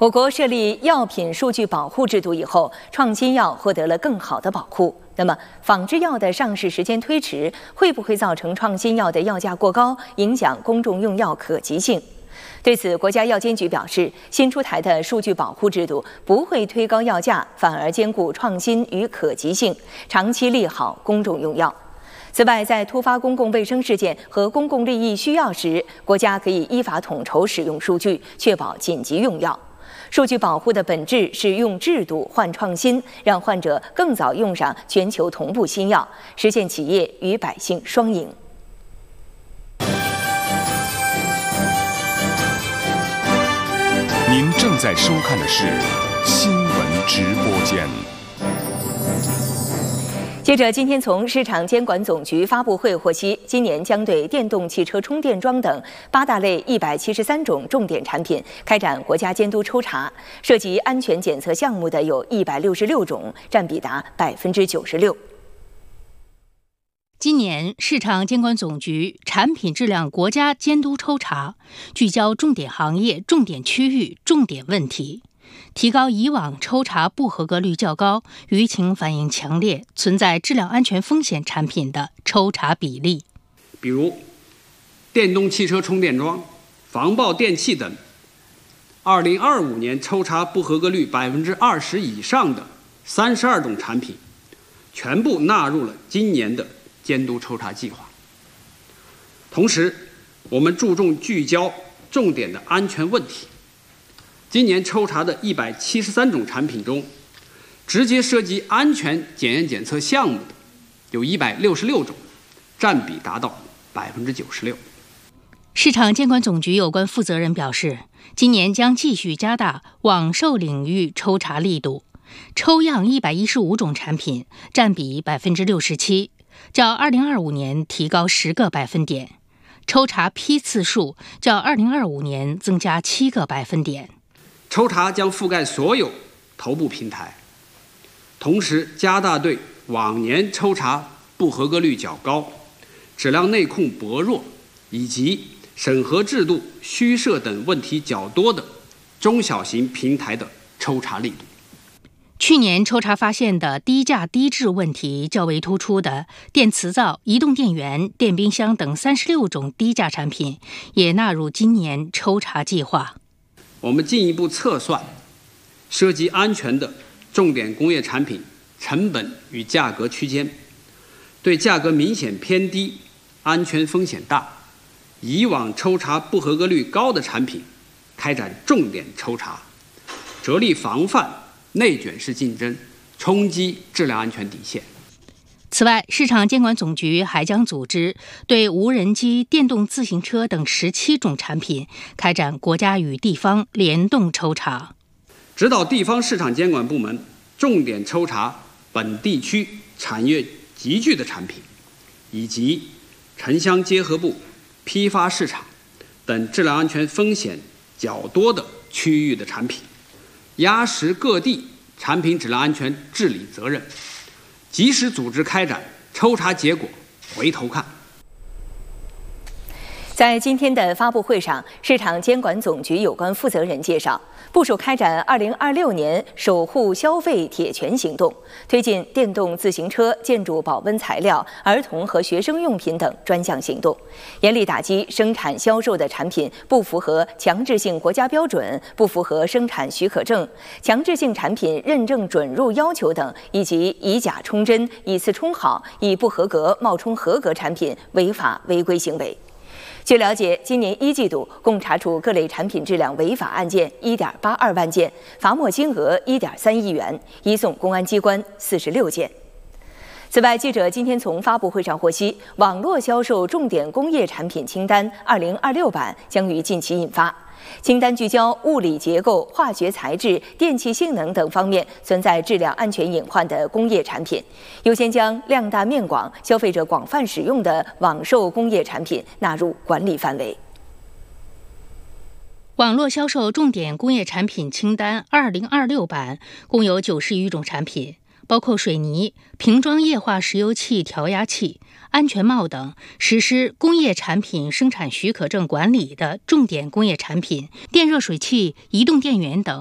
我国设立药品数据保护制度以后，创新药获得了更好的保护。那么，仿制药的上市时间推迟，会不会造成创新药的药价过高，影响公众用药可及性？对此，国家药监局表示，新出台的数据保护制度不会推高药价，反而兼顾创新与可及性，长期利好公众用药。此外，在突发公共卫生事件和公共利益需要时，国家可以依法统筹使用数据，确保紧急用药。数据保护的本质是用制度换创新，让患者更早用上全球同步新药，实现企业与百姓双赢。 您正在收看的是新闻直播间。 接着，今天从市场监管总局发布会获悉，今年将对电动汽车充电桩等8大类173种重点产品开展国家监督抽查，涉及安全检测项目的有166种，占比达96%。 今年市场监管总局产品质量国家监督抽查，聚焦重点行业、重点区域、重点问题，提高以往抽查不合格率较高、舆情反应强烈、存在质量安全风险产品的抽查比例。 比如电动汽车充电桩、防爆电器等2025年抽查不合格率20%以上的32种产品，全部纳入了今年的监督抽查计划。同时，我们注重聚焦重点的安全问题。今年抽查的173种产品中，直接涉及安全检验检测项目的有166种，占比达到96%。 市场监管总局有关负责人表示，今年将继续加大网售领域抽查力度，抽样115种产品，占比67%，较2025年提高10个百分点，抽查批次数较2025年增加7个百分点。 抽查将覆盖所有头部平台，同时加大对往年抽查不合格率较高、质量内控薄弱以及审核制度虚设等问题较多的中小型平台的抽查力度。 去年抽查发现的低价低质问题较为突出的电磁灶、移动电源、电冰箱等36种低价产品也纳入今年抽查计划。 我们进一步测算涉及安全的重点工业产品成本与价格区间，对价格明显偏低、安全风险大、以往抽查不合格率高的产品开展重点抽查，着力防范内卷式竞争，冲击质量安全底线。 此外，市场监管总局还将组织对无人机、电动自行车等17种产品开展国家与地方联动抽查， 指导地方市场监管部门重点抽查本地区产业集聚的产品，以及城乡结合部、批发市场等质量安全风险较多的区域的产品，压实各地产品质量安全治理责任，及时组织开展抽查结果回头看。 在今天的发布会上，市场监管总局有关负责人介绍，部署开展2026年守护消费铁拳行动，推进电动自行车、建筑保温材料、儿童和学生用品等专项行动，严厉打击生产销售的产品不符合强制性国家标准、不符合生产许可证、强制性产品认证准入要求等，以及以假充真、以次充好、以不合格冒充合格产品违法违规行为。据了解，今年1季度共查处各类产品质量违法案件1.82万件，罚没金额1.3亿元，移送公安机关46件。此外，记者今天从发布会上获悉，网络销售重点工业产品清单2026版将于近期印发。清单聚焦物理结构、化学材质、电气性能等方面存在质量安全隐患的工业产品，优先将量大面广、消费者广泛使用的网售工业产品纳入管理范围。 网络销售重点工业产品清单2026版共有90余种产品，包括水泥、瓶装液化石油气调压器、安全帽等实施工业产品生产许可证管理的重点工业产品、电热水器、移动电源等